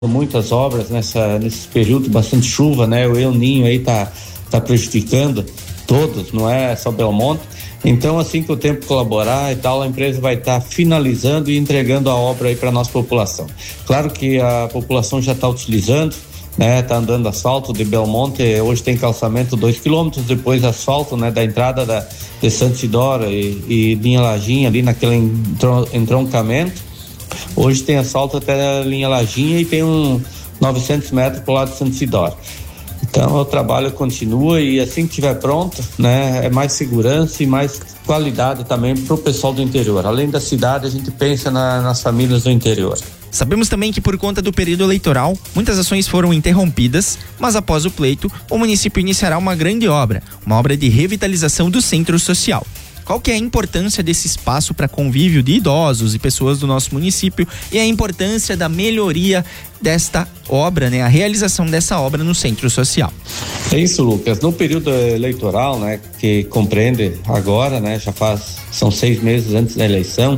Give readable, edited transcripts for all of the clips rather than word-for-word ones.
muitas obras nesse período, bastante chuva, né? O El Ninho aí tá prejudicando todos, não é só Belmonte. Então, assim que o tempo colaborar e tal, a empresa vai estar finalizando e entregando a obra aí para a nossa população. Claro que a população já está utilizando, né? Tá andando asfalto de Belmonte, hoje tem calçamento 2 quilômetros, depois asfalto, né? Da entrada de Santo Isidoro e linha Lajinha ali naquele entroncamento. Hoje tem asfalto até a linha Lajinha e tem 900 metros pro lado de Santo Isidoro. Então o trabalho continua e assim que estiver pronto, né, é mais segurança e mais qualidade também para o pessoal do interior. Além da cidade, a gente pensa nas famílias do interior. Sabemos também que por conta do período eleitoral, muitas ações foram interrompidas, mas após o pleito, o município iniciará uma grande obra, uma obra de revitalização do centro social. Qual que é a importância desse espaço para convívio de idosos e pessoas do nosso município e a importância da melhoria desta obra, né? A realização dessa obra no centro social. É isso, Lucas. No período eleitoral, né, que compreende agora, né, são 6 meses antes da eleição,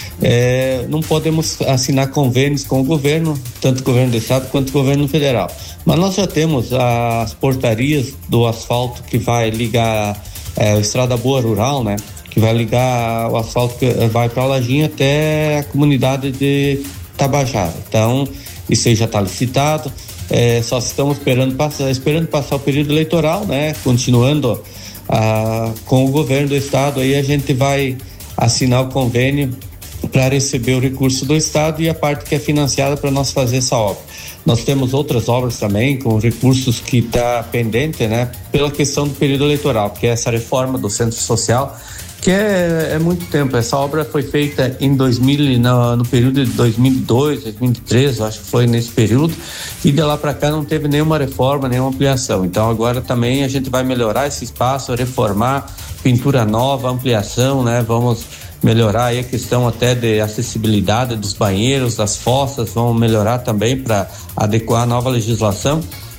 não podemos assinar convênios com o governo, tanto o governo do estado quanto o governo federal. Mas nós já temos as portarias do asfalto que vai ligar a Estrada Boa Rural, né? Que vai ligar o asfalto que vai para a Lajinha até a comunidade de Tabajara. Então, isso aí já está licitado. Só estamos esperando passar o período eleitoral, né? Continuando com o governo do estado, aí a gente vai assinar o convênio para receber o recurso do estado e a parte que é financiada para nós fazer essa obra. Nós temos outras obras também com recursos que está pendente, né? Pela questão do período eleitoral, que é essa reforma do centro social, que é muito tempo. Essa obra foi feita em no período de 2002, 2013, acho que foi nesse período, e de lá para cá não teve nenhuma reforma, nenhuma ampliação. Então agora também a gente vai melhorar esse espaço, reformar, pintura nova, ampliação, né? Vamos melhorar aí a questão até de acessibilidade dos banheiros, das fossas, vamos melhorar também para adequar a nova legislação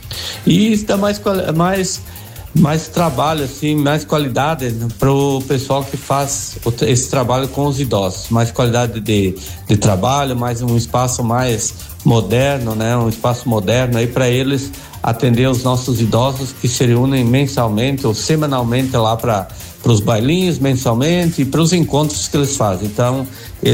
e dar mais trabalho, assim, mais qualidade para o pessoal que faz esse trabalho com os idosos, mais qualidade de trabalho, mais um espaço mais moderno, né? Um espaço moderno aí para eles atender os nossos idosos que se reúnem mensalmente ou semanalmente lá para os bailinhos mensalmente e para os encontros que eles fazem. Então,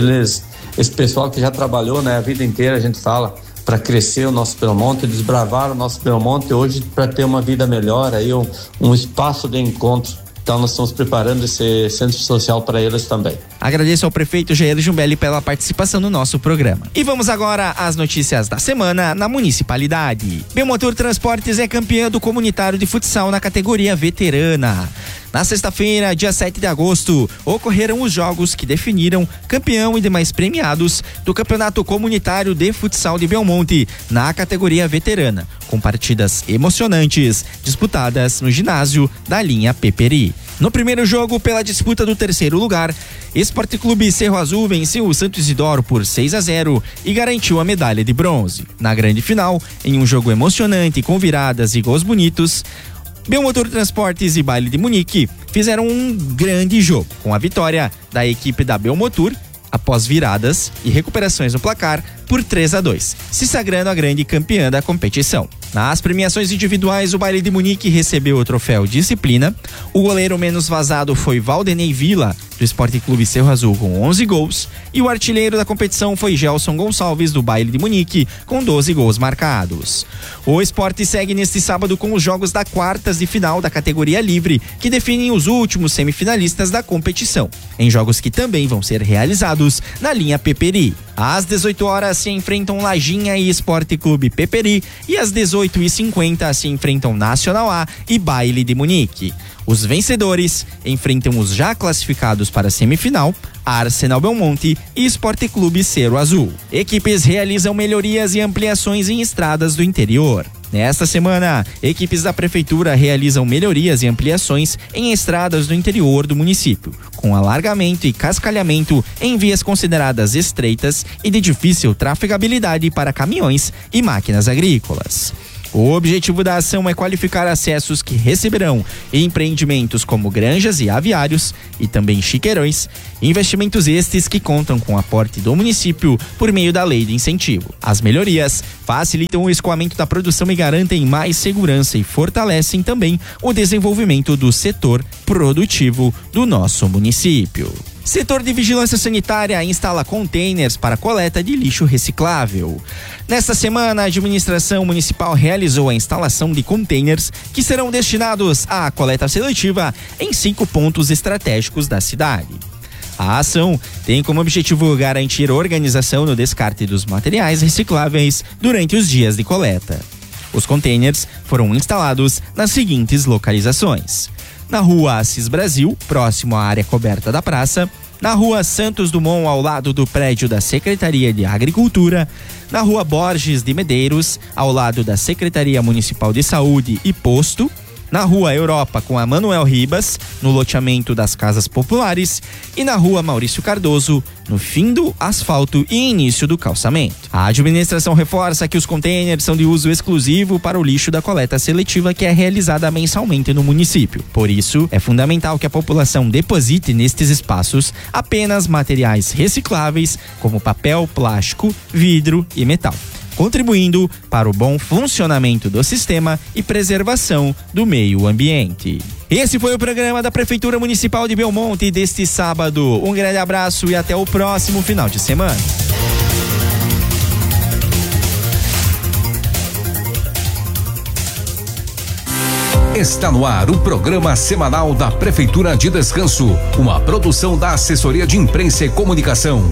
esse pessoal que já trabalhou, né, a vida inteira, a gente fala, para crescer o nosso Belmonte, desbravar o nosso Belmonte hoje para ter uma vida melhor, aí um espaço de encontro. Então nós estamos preparando esse centro social para eles também. Agradeço ao prefeito Jair Jumbelli pela participação no nosso programa. E vamos agora às notícias da semana na municipalidade. Belmotor Transportes é campeã do comunitário de futsal na categoria veterana. Na sexta-feira, dia 7 de agosto, ocorreram os jogos que definiram campeão e demais premiados do Campeonato Comunitário de Futsal de Belmonte, na categoria veterana, com partidas emocionantes disputadas no ginásio da linha Peperi. No primeiro jogo, pela disputa do terceiro lugar, Esporte Clube Cerro Azul venceu o Santo Isidoro por 6-0 e garantiu a medalha de bronze. Na grande final, em um jogo emocionante com viradas e gols bonitos, Belmotor Transportes e Baile de Munique fizeram um grande jogo, com a vitória da equipe da Belmotor, após viradas e recuperações no placar, por 3-2, se sagrando a grande campeã da competição. Nas premiações individuais, o Baile de Munique recebeu o troféu Disciplina. O goleiro menos vazado foi Valdenei Vila, do Esporte Clube Cerro Azul, com 11 gols. E o artilheiro da competição foi Gelson Gonçalves, do Baile de Munique, com 12 gols marcados. O esporte segue neste sábado com os jogos da quartas de final da categoria livre, que definem os últimos semifinalistas da competição, em jogos que também vão ser realizados na linha Peperi. Às 18 horas se enfrentam Lajinha e Esporte Clube Peperi, e às 18h50 se enfrentam Nacional A e Baile de Munique. Os vencedores enfrentam os já classificados para a semifinal, Arsenal Belmonte e Esporte Clube Cerro Azul. Equipes realizam melhorias e ampliações em estradas do interior. Nesta semana, equipes da prefeitura realizam melhorias e ampliações em estradas do interior do município, com alargamento e cascalhamento em vias consideradas estreitas e de difícil trafegabilidade para caminhões e máquinas agrícolas. O objetivo da ação é qualificar acessos que receberão empreendimentos como granjas e aviários e também chiqueirões, investimentos estes que contam com aporte do município por meio da lei de incentivo. As melhorias facilitam o escoamento da produção e garantem mais segurança e fortalecem também o desenvolvimento do setor produtivo do nosso município. Setor de Vigilância Sanitária instala containers para coleta de lixo reciclável. Nesta semana, a administração municipal realizou a instalação de containers que serão destinados à coleta seletiva em 5 pontos estratégicos da cidade. A ação tem como objetivo garantir organização no descarte dos materiais recicláveis durante os dias de coleta. Os containers foram instalados nas seguintes localizações: na Rua Assis Brasil, próximo à área coberta da praça, na Rua Santos Dumont, ao lado do prédio da Secretaria de Agricultura, na Rua Borges de Medeiros, ao lado da Secretaria Municipal de Saúde e Posto, na Rua Europa com a Manuel Ribas, no loteamento das Casas Populares, e na Rua Maurício Cardoso, no fim do asfalto e início do calçamento. A administração reforça que os containers são de uso exclusivo para o lixo da coleta seletiva que é realizada mensalmente no município. Por isso, é fundamental que a população deposite nestes espaços apenas materiais recicláveis, como papel, plástico, vidro e metal, contribuindo para o bom funcionamento do sistema e preservação do meio ambiente. Esse foi o programa da Prefeitura Municipal de Belmonte deste sábado. Um grande abraço e até o próximo final de semana. Está no ar o programa semanal da Prefeitura de Descanso, uma produção da Assessoria de Imprensa e Comunicação.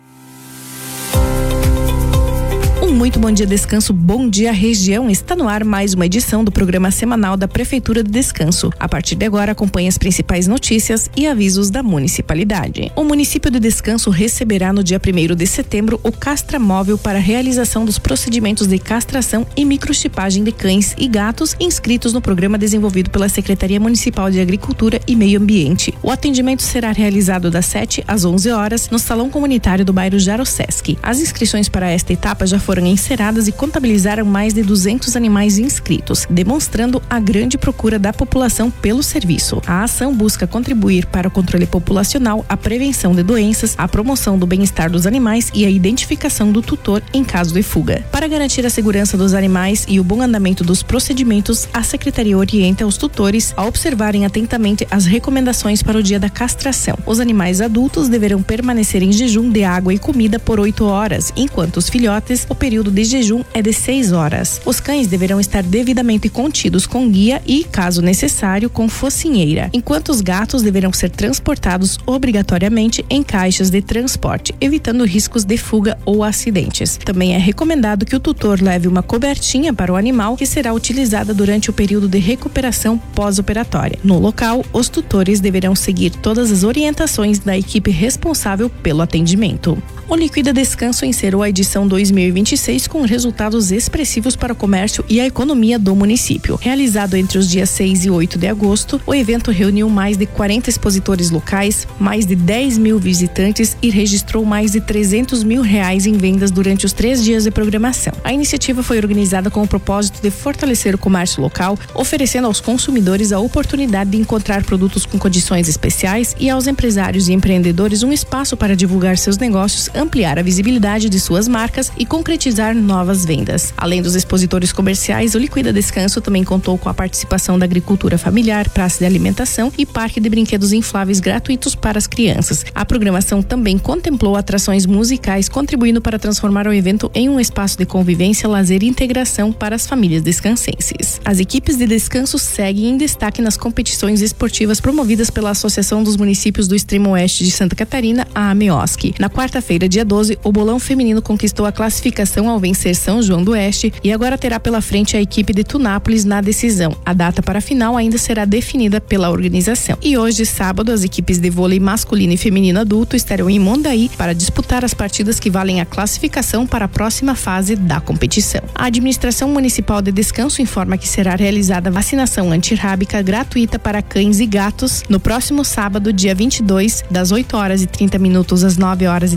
Muito bom dia, Descanso, bom dia, região. Está no ar mais uma edição do programa semanal da Prefeitura de Descanso. A partir de agora, acompanhe as principais notícias e avisos da municipalidade. O município de Descanso receberá no dia 1º de setembro o castramóvel para a realização dos procedimentos de castração e microchipagem de cães e gatos inscritos no programa desenvolvido pela Secretaria Municipal de Agricultura e Meio Ambiente. O atendimento será realizado das 7 às 11 horas no Salão Comunitário do bairro Jarosesc. As inscrições para esta etapa já foram enceradas e contabilizaram mais de 200 animais inscritos, demonstrando a grande procura da população pelo serviço. A ação busca contribuir para o controle populacional, a prevenção de doenças, a promoção do bem-estar dos animais e a identificação do tutor em caso de fuga. Para garantir a segurança dos animais e o bom andamento dos procedimentos, a Secretaria orienta os tutores a observarem atentamente as recomendações para o dia da castração. Os animais adultos deverão permanecer em jejum de água e comida por 8 horas, enquanto os filhotes, o período de jejum é de 6 horas. Os cães deverão estar devidamente contidos com guia e, caso necessário, com focinheira, enquanto os gatos deverão ser transportados obrigatoriamente em caixas de transporte, evitando riscos de fuga ou acidentes. Também é recomendado que o tutor leve uma cobertinha para o animal, que será utilizada durante o período de recuperação pós-operatória. No local, os tutores deverão seguir todas as orientações da equipe responsável pelo atendimento. O Liquida Descanso encerrou a edição 2026 com resultados expressivos para o comércio e a economia do município. Realizado entre os dias 6 e 8 de agosto, o evento reuniu mais de 40 expositores locais, mais de 10 mil visitantes e registrou mais de R$300 mil em vendas durante os 3 dias de programação. A iniciativa foi organizada com o propósito de fortalecer o comércio local, oferecendo aos consumidores a oportunidade de encontrar produtos com condições especiais e aos empresários e empreendedores um espaço para divulgar seus negócios, ampliar a visibilidade de suas marcas e concretizar novas vendas. Além dos expositores comerciais, o Liquida Descanso também contou com a participação da agricultura familiar, praça de alimentação e parque de brinquedos infláveis gratuitos para as crianças. A programação também contemplou atrações musicais, contribuindo para transformar o evento em um espaço de convivência, lazer e integração para as famílias descansenses. As equipes de descanso seguem em destaque nas competições esportivas promovidas pela Associação dos Municípios do Extremo Oeste de Santa Catarina, a AMEOSC. Na quarta-feira, dia 12, o bolão feminino conquistou a classificação ao vencer São João do Oeste e agora terá pela frente a equipe de Tunápolis na decisão. A data para a final ainda será definida pela organização. E hoje, sábado, as equipes de vôlei masculino e feminino adulto estarão em Mondaí para disputar as partidas que valem a classificação para a próxima fase da competição. A administração municipal de Descanso informa que será realizada vacinação antirrábica gratuita para cães e gatos no próximo sábado, dia 22, das 8h30 às 9h30,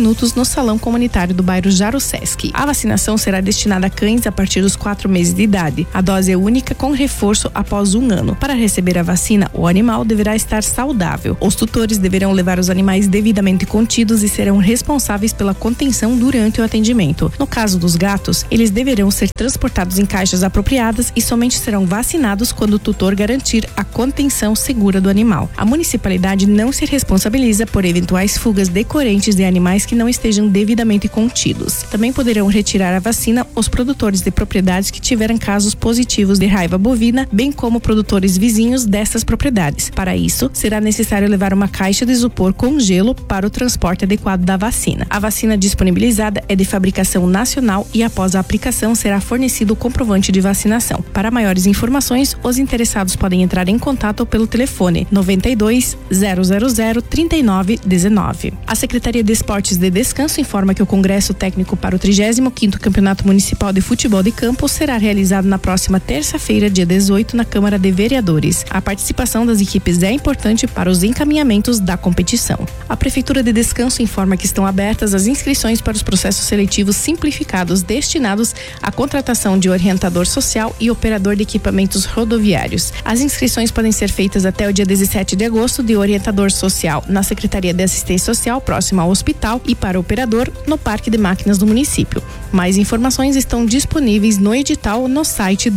minutos no Salão Comunitário do bairro Jarussesc. A vacinação será destinada a cães a partir dos 4 meses de idade. A dose é única com reforço após 1 ano. Para receber a vacina, o animal deverá estar saudável. Os tutores deverão levar os animais devidamente contidos e serão responsáveis pela contenção durante o atendimento. No caso dos gatos, eles deverão ser transportados em caixas apropriadas e somente serão vacinados quando o tutor garantir a contenção segura do animal. A municipalidade não se responsabiliza por eventuais fugas decorrentes de animais que não estejam devidamente contidos. Também poderão retirar a vacina os produtores de propriedades que tiveram casos positivos de raiva bovina, bem como produtores vizinhos dessas propriedades. Para isso, será necessário levar uma caixa de isopor com gelo para o transporte adequado da vacina. A vacina disponibilizada é de fabricação nacional e após a aplicação será fornecido o comprovante de vacinação. Para maiores informações, os interessados podem entrar em contato pelo telefone 92 000 3919. A Secretaria de Esportes de Descanso informa que o Congresso Técnico para o 35º Campeonato Municipal de Futebol de Campo será realizado na próxima terça-feira, dia 18, na Câmara de Vereadores. A participação das equipes é importante para os encaminhamentos da competição. A Prefeitura de Descanso informa que estão abertas as inscrições para os processos seletivos simplificados destinados à contratação de orientador social e operador de equipamentos rodoviários. As inscrições podem ser feitas até o dia 17 de agosto de orientador social na Secretaria de Assistência Social próxima ao hospital e para operador no Parque de Máquinas do município. Mais informações estão disponíveis no edital no site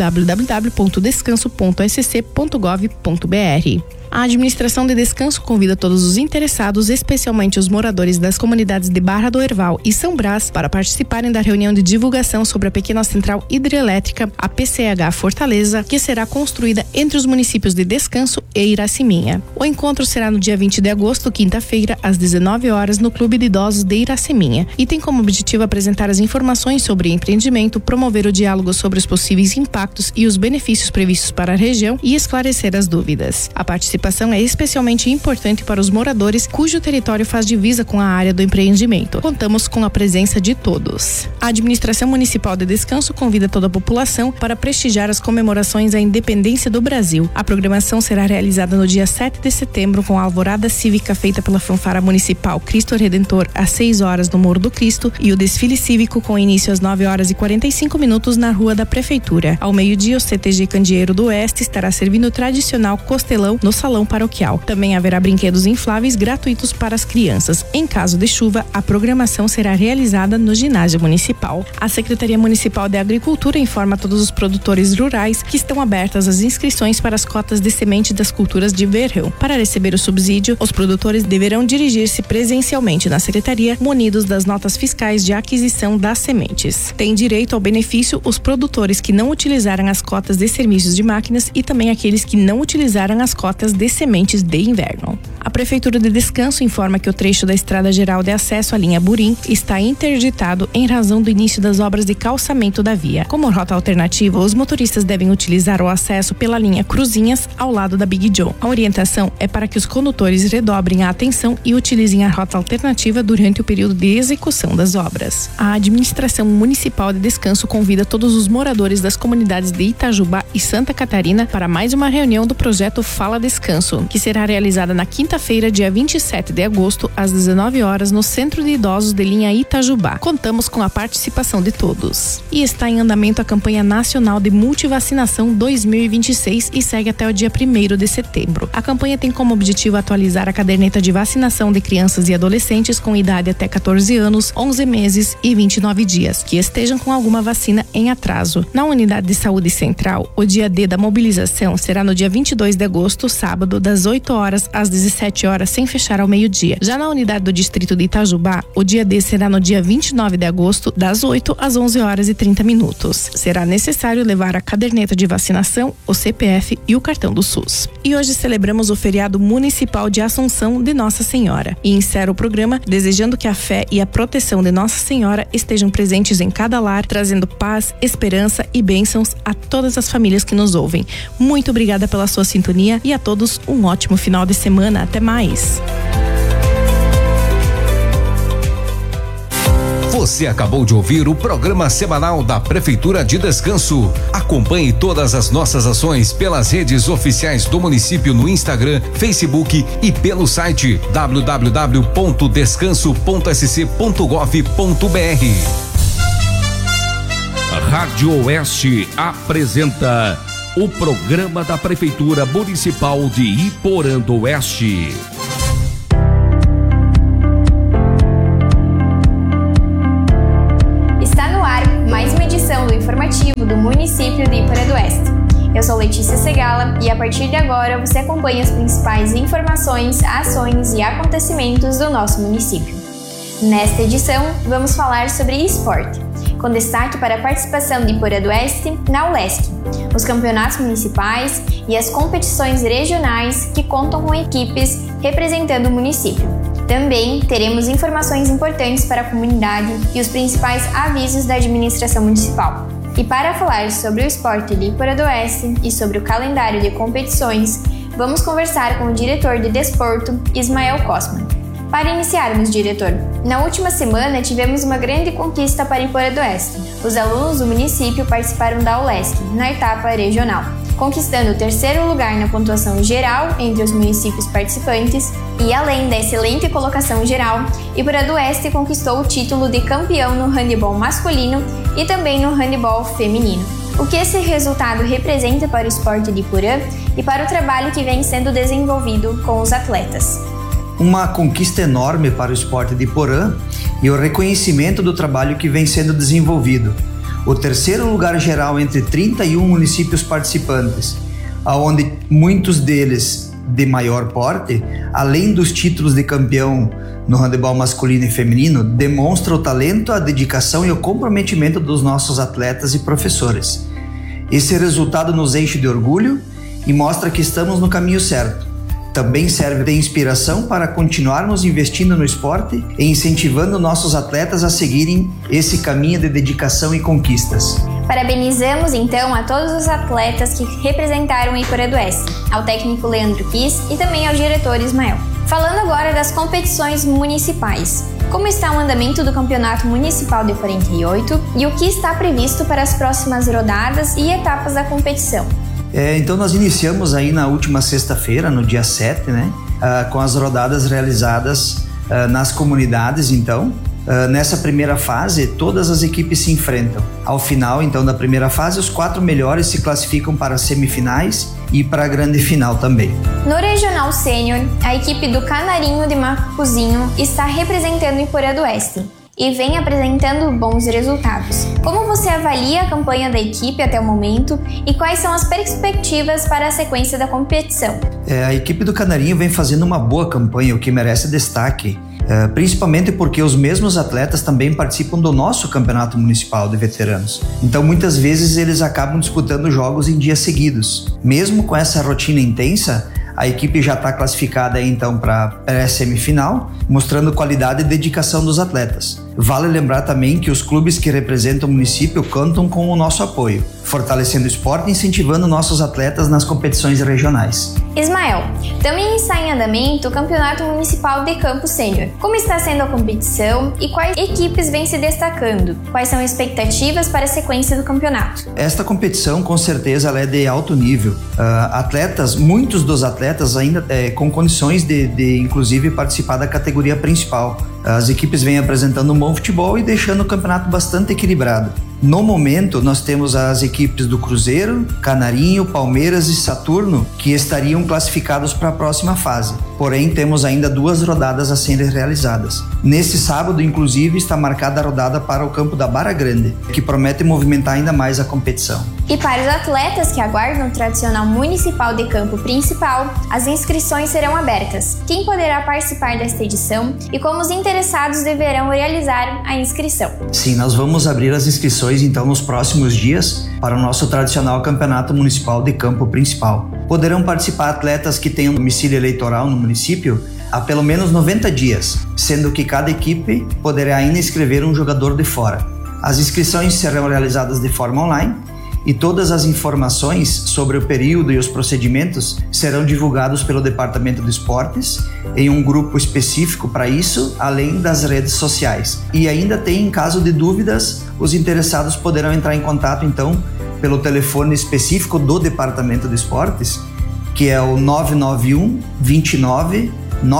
www.descanso.sc.gov.br. A Administração de Descanso convida todos os interessados, especialmente os moradores das comunidades de Barra do Herval e São Brás, para participarem da reunião de divulgação sobre a pequena central hidrelétrica, a PCH Fortaleza, que será construída entre os municípios de Descanso e Iraceminha. O encontro será no dia 20 de agosto, quinta-feira, às 19 horas, no Clube de Idosos de Iraceminha, e tem como objetivo apresentar as informações sobre o empreendimento, promover o diálogo sobre os possíveis impactos e os benefícios previstos para a região e esclarecer as dúvidas. A participação é especialmente importante para os moradores cujo território faz divisa com a área do empreendimento. Contamos com a presença de todos. A Administração Municipal de Descanso convida toda a população para prestigiar as comemorações à independência do Brasil. A programação será realizada no dia 7 de setembro com a alvorada cívica feita pela fanfara municipal Cristo Redentor às 6 horas no Morro do Cristo e o desfile cívico com início às 9 horas e 45 minutos na Rua da Prefeitura. Ao meio-dia, o CTG Candeeiro do Oeste estará servindo o tradicional costelão no Salão Paroquial. Também haverá brinquedos infláveis gratuitos para as crianças. Em caso de chuva, a programação será realizada no ginásio municipal. A Secretaria Municipal de Agricultura informa a todos os produtores rurais que estão abertas as inscrições para as cotas de semente das culturas de verão. Para receber o subsídio, os produtores deverão dirigir-se presencialmente na Secretaria, munidos das notas fiscais de aquisição das sementes. Tem direito ao benefício os produtores que não utilizaram as cotas de serviços de máquinas e também aqueles que não utilizaram as cotas de sementes de inverno. A Prefeitura de Descanso informa que o trecho da Estrada Geral de acesso à linha Burim está interditado em razão do início das obras de calçamento da via. Como rota alternativa, os motoristas devem utilizar o acesso pela linha Cruzinhas ao lado da Big John. A orientação é para que os condutores redobrem a atenção e utilizem a rota alternativa durante o período de execução das obras. A Administração Municipal de Descanso convida todos os moradores das comunidades de Itajubá e Santa Catarina para mais uma reunião do projeto Fala Descanso, que será realizada na quinta-feira, dia 27 de agosto, às 19 horas, no Centro de Idosos de linha Itajubá. Contamos com a participação de todos. E está em andamento a campanha nacional de multivacinação 2026 e segue até o dia 1º de setembro. A campanha tem como objetivo atualizar a caderneta de vacinação de crianças e adolescentes com idade até 14 anos, 11 meses e 29 dias, que estejam com alguma vacina em atraso. Na Unidade de Saúde Central, o dia D da mobilização será no dia 22 de agosto, sábado, das 8 horas às 17 horas, sem fechar ao meio-dia. Já na unidade do distrito de Itajubá, o dia D será no dia 29 de agosto, das 8 às 11 horas e 30 minutos. Será necessário levar a caderneta de vacinação, o CPF e o cartão do SUS. E hoje celebramos o feriado municipal de Assunção de Nossa Senhora. E encerro o programa desejando que a fé e a proteção de Nossa Senhora estejam presentes em cada lar, trazendo paz, esperança e bênçãos a todas as famílias que nos ouvem. Muito obrigada pela sua sintonia e a todos um ótimo final de semana. Até mais! Você acabou de ouvir o programa semanal da Prefeitura de Descanso. Acompanhe todas as nossas ações pelas redes oficiais do município no Instagram, Facebook e pelo site www.descanso.sc.gov.br. A Rádio Oeste apresenta o programa da Prefeitura Municipal de Iporã do Oeste. Está no ar mais uma edição do informativo do município de Iporã do Oeste. Eu sou Letícia Segala e a partir de agora você acompanha as principais informações, ações e acontecimentos do nosso município. Nesta edição, vamos falar sobre esporte, com destaque para a participação de Iporã do Oeste na ULESC, os campeonatos municipais e as competições regionais que contam com equipes representando o município. Também teremos informações importantes para a comunidade e os principais avisos da administração municipal. E para falar sobre o esporte de Iporã do Oeste e sobre o calendário de competições, vamos conversar com o diretor de desporto, Ismael Cosman. Para iniciarmos, diretor, na última semana tivemos uma grande conquista para Iporã do Oeste. Os alunos do município participaram da ULESC, na etapa regional, conquistando o 3º lugar na pontuação geral entre os municípios participantes e, além da excelente colocação geral, Iporã do Oeste conquistou o título de campeão no handebol masculino e também no handebol feminino. O que esse resultado representa para o esporte de Iporã e para o trabalho que vem sendo desenvolvido com os atletas? Uma conquista enorme para o esporte de Iporã e o reconhecimento do trabalho que vem sendo desenvolvido. O 3º lugar geral entre 31 municípios participantes, onde muitos deles de maior porte, além dos títulos de campeão no handebol masculino e feminino, demonstra o talento, a dedicação e o comprometimento dos nossos atletas e professores. Esse resultado nos enche de orgulho e mostra que estamos no caminho certo. Também serve de inspiração para continuarmos investindo no esporte e incentivando nossos atletas a seguirem esse caminho de dedicação e conquistas. Parabenizamos então a todos os atletas que representaram o Iporã do Oeste, ao técnico Leandro Kiss e também ao diretor Ismael. Falando agora das competições municipais. Como está o andamento do Campeonato Municipal de 48 e o que está previsto para as próximas rodadas e etapas da competição? Então nós iniciamos aí na última sexta-feira, no dia 7, com as rodadas realizadas nas comunidades. Então, nessa primeira fase, todas as equipes se enfrentam. Ao final, então, da primeira fase, os 4 melhores se classificam para as semifinais e para a grande final também. No Regional Sênior, a equipe do Canarinho de Macuzinho está representando Iporã do Oeste e vem apresentando bons resultados. Como você avalia a campanha da equipe até o momento e quais são as perspectivas para a sequência da competição? A equipe do Canarinho vem fazendo uma boa campanha, o que merece destaque, principalmente porque os mesmos atletas também participam do nosso campeonato municipal de veteranos. Então muitas vezes eles acabam disputando jogos em dias seguidos. Mesmo com essa rotina intensa, a equipe já está classificada então para a pré-semifinal, mostrando qualidade e dedicação dos atletas. Vale lembrar também que os clubes que representam o município contam com o nosso apoio, fortalecendo o esporte e incentivando nossos atletas nas competições regionais. Ismael, também está em andamento o Campeonato Municipal de Campo Sênior. Como está sendo a competição e quais equipes vêm se destacando? Quais são as expectativas para a sequência do campeonato? Esta competição, com certeza, ela é de alto nível. Muitos dos atletas ainda com condições de inclusive participar da categoria principal. As equipes vêm apresentando um bom futebol e deixando o campeonato bastante equilibrado. No momento, nós temos as equipes do Cruzeiro, Canarinho, Palmeiras e Saturno que estariam classificados para a próxima fase. Porém, temos ainda 2 rodadas a serem realizadas. Nesse sábado, inclusive, está marcada a rodada para o campo da Barra Grande, que promete movimentar ainda mais a competição. E para os atletas que aguardam o tradicional municipal de campo principal, as inscrições serão abertas. Quem poderá participar desta edição e como os interessados deverão realizar a inscrição? Sim, nós vamos abrir as inscrições então nos próximos dias para o nosso tradicional campeonato municipal de campo principal. Poderão participar atletas que tenham domicílio eleitoral no município há pelo menos 90 dias, sendo que cada equipe poderá ainda inscrever um jogador de fora. As inscrições serão realizadas de forma online e todas as informações sobre o período e os procedimentos serão divulgados pelo Departamento de Esportes em um grupo específico para isso, além das redes sociais. E ainda tem, em caso de dúvidas, os interessados poderão entrar em contato então pelo telefone específico do Departamento de Esportes, que é o 991 29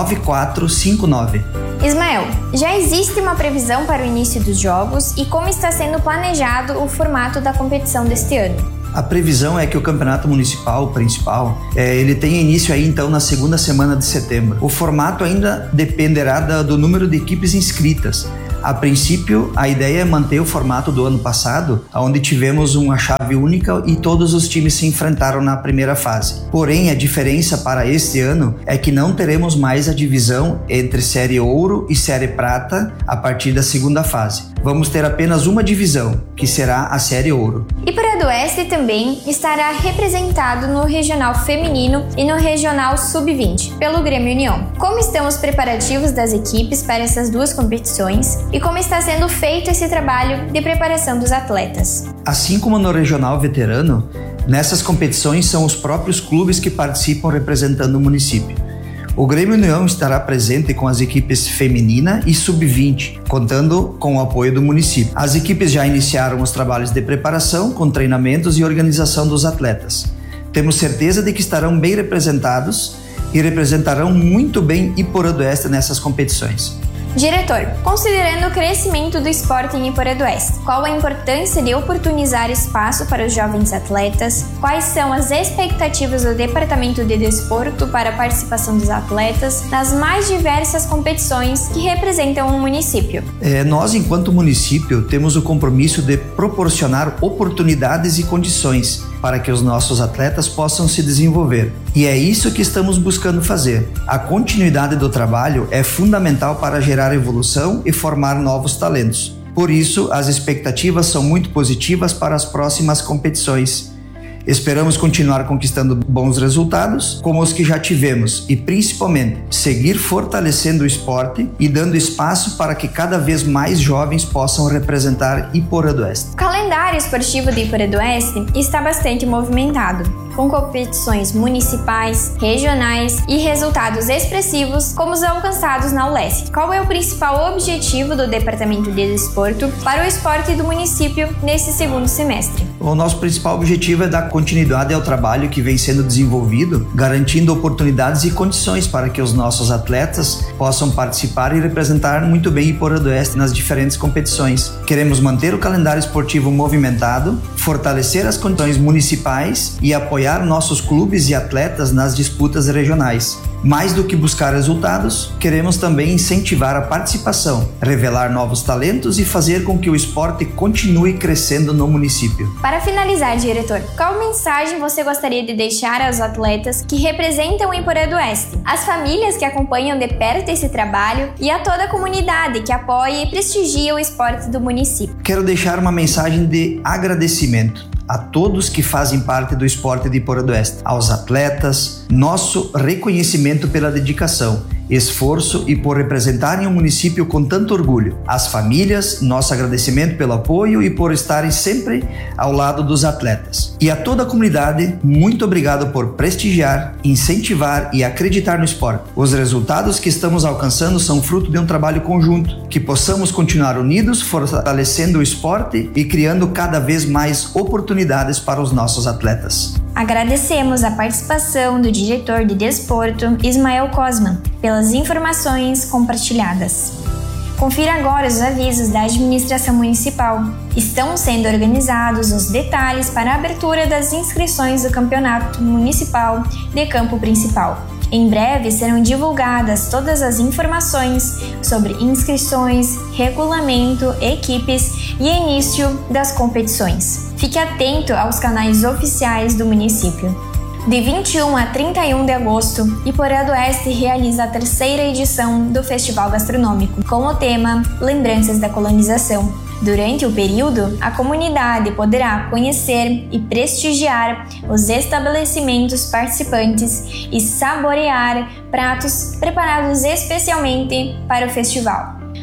9459. Ismael, já existe uma previsão para o início dos jogos e como está sendo planejado o formato da competição deste ano? A previsão é que o campeonato municipal principal, ele tenha início aí então na segunda semana de setembro. O formato ainda dependerá do número de equipes inscritas. A princípio, a ideia é manter o formato do ano passado, onde tivemos uma chave única e todos os times se enfrentaram na primeira fase. Porém, a diferença para este ano é que não teremos mais a divisão entre Série Ouro e Série Prata a partir da segunda fase. Vamos ter apenas uma divisão, que será a Série Ouro. Iporedoeste também estará representado no Regional Feminino e no Regional Sub-20, pelo Grêmio União. Como estão os preparativos das equipes para essas duas competições e como está sendo feito esse trabalho de preparação dos atletas? Assim como no Regional Veterano, nessas competições são os próprios clubes que participam representando o município. O Grêmio União estará presente com as equipes feminina e sub-20, contando com o apoio do município. As equipes já iniciaram os trabalhos de preparação, com treinamentos e organização dos atletas. Temos certeza de que estarão bem representados e representarão muito bem Iporedoeste nessas competições. Diretor, considerando o crescimento do esporte em Iporedoeste, qual a importância de oportunizar espaço para os jovens atletas? Quais são as expectativas do Departamento de Desporto para a participação dos atletas nas mais diversas competições que representam o município? Nós, enquanto município, temos o compromisso de proporcionar oportunidades e condições para que os nossos atletas possam se desenvolver. E é isso que estamos buscando fazer. A continuidade do trabalho é fundamental para gerar evolução e formar novos talentos. Por isso, as expectativas são muito positivas para as próximas competições. Esperamos continuar conquistando bons resultados, como os que já tivemos, e principalmente seguir fortalecendo o esporte e dando espaço para que cada vez mais jovens possam representar Iporedoeste. O calendário esportivo de Iporedoeste está bastante movimentado, com competições municipais, regionais e resultados expressivos como os alcançados na ULESC. Qual é o principal objetivo do Departamento de Desporto para o esporte do município nesse segundo semestre? O nosso principal objetivo é dar continuidade ao trabalho que vem sendo desenvolvido, garantindo oportunidades e condições para que os nossos atletas possam participar e representar muito bem Iporedoeste nas diferentes competições. Queremos manter o calendário esportivo movimentado, fortalecer as condições municipais e apoiar nossos clubes e atletas nas disputas regionais. Mais do que buscar resultados, queremos também incentivar a participação, revelar novos talentos e fazer com que o esporte continue crescendo no município. Para finalizar, diretor, qual mensagem você gostaria de deixar aos atletas que representam o Iporedoeste, às famílias que acompanham de perto esse trabalho e a toda a comunidade que apoia e prestigia o esporte do município? Quero deixar uma mensagem de agradecimento a todos que fazem parte do esporte de Iporedoeste, aos atletas, nosso reconhecimento pela dedicação, esforço e por representarem o município com tanto orgulho. Às famílias, nosso agradecimento pelo apoio e por estarem sempre ao lado dos atletas. E a toda a comunidade, muito obrigado por prestigiar, incentivar e acreditar no esporte. Os resultados que estamos alcançando são fruto de um trabalho conjunto, que possamos continuar unidos, fortalecendo o esporte e criando cada vez mais oportunidades para os nossos atletas. Agradecemos a participação do diretor de Desporto, Ismael Cosman, pelas informações compartilhadas. Confira agora os avisos da administração municipal. Estão sendo organizados os detalhes para a abertura das inscrições do Campeonato Municipal de Campo Principal. Em breve serão divulgadas todas as informações sobre inscrições, regulamento, equipes e início das competições. Fique atento aos canais oficiais do município. De 21 a 31 de agosto, Iporedoeste realiza a 3ª edição do Festival Gastronômico, com o tema Lembranças da Colonização. Durante o período, a comunidade poderá conhecer e prestigiar os estabelecimentos participantes e saborear pratos preparados especialmente para o festival.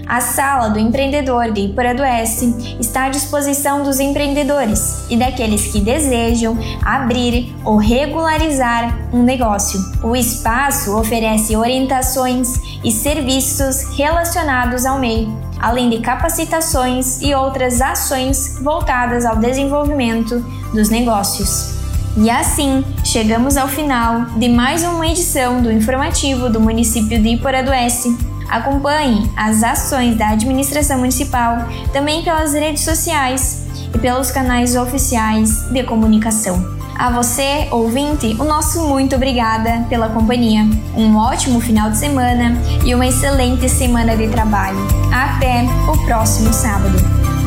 A Sala do Empreendedor de Iporanduense está à disposição dos empreendedores e daqueles que desejam abrir ou regularizar um negócio. O espaço oferece orientações e serviços relacionados ao meio, além de capacitações e outras ações voltadas ao desenvolvimento dos negócios. E assim, chegamos ao final de mais uma edição do informativo do município de Iporanduense. Acompanhe as ações da administração municipal também pelas redes sociais e pelos canais oficiais de comunicação. A você, ouvinte, o nosso muito obrigada pela companhia. Um ótimo final de semana e uma excelente semana de trabalho. Até o próximo sábado.